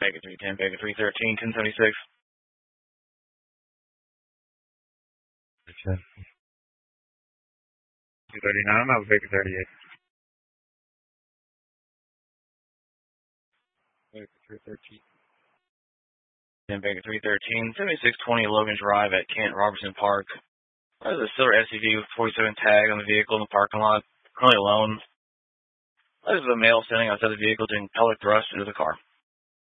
Baker 310, Baker 313, 1076. Okay. 239, I'm out with Baker 38. Baker 313. 10 Baker 313, 7620 Logan Drive at Kent Robertson Park. There's a silver SUV with 47 tag on the vehicle in the parking lot, currently alone. There's a male standing outside the vehicle doing pelvic thrust into the car.